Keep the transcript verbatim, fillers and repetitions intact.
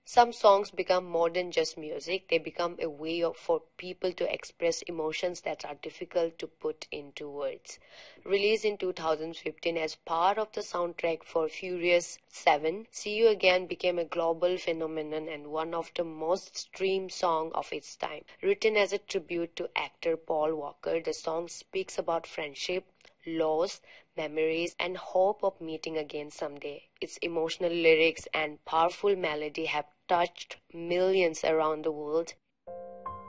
Some songs become more than just music, they become a way of, for people to express emotions that are difficult to put into words. Released in two thousand fifteen as part of the soundtrack for Furious seven, See You Again became a global phenomenon and one of the most streamed songs of its time. Written as a tribute to actor Paul Walker, the song speaks about friendship, loss, memories, and hope of meeting again someday. Its emotional lyrics and powerful melody have touched millions around the world,